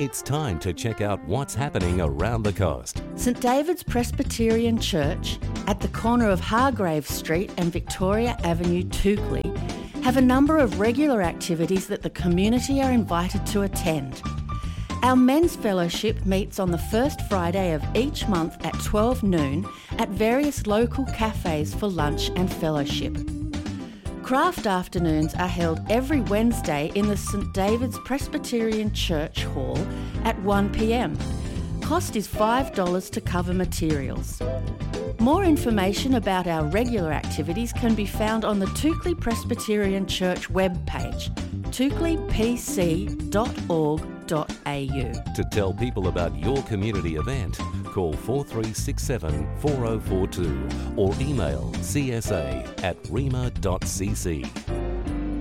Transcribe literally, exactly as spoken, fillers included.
It's time to check out what's happening around the coast. St David's Presbyterian Church at the corner of Hargrave Street and Victoria Avenue, Toukley, have a number of regular activities that the community are invited to attend. Our Men's Fellowship meets on the first Friday of each month at twelve noon at various local cafes for lunch and fellowship. Craft afternoons are held every Wednesday in the St David's Presbyterian Church Hall at one p m. Cost is five dollars to cover materials. More information about our regular activities can be found on the Toukley Presbyterian Church webpage, toukley p c dot org dot a u. To tell people about your community event, call four three six seven, four oh four two or email c s a at rema dot c c.